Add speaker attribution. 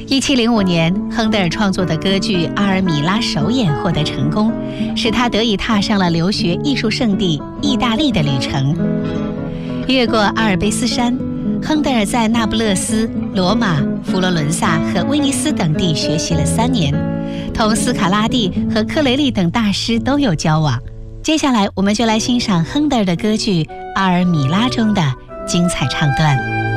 Speaker 1: 1705年，亨德尔创作的歌剧《阿尔米拉》首演获得成功，使他得以踏上了留学艺术圣地意大利的旅程。越过阿尔卑斯山，亨德尔在那不勒斯、罗马、佛罗伦萨和威尼斯等地学习了3年，同斯卡拉蒂和克雷利等大师都有交往。接下来，我们就来欣赏亨德尔的歌剧《阿尔米拉》中的精彩唱段。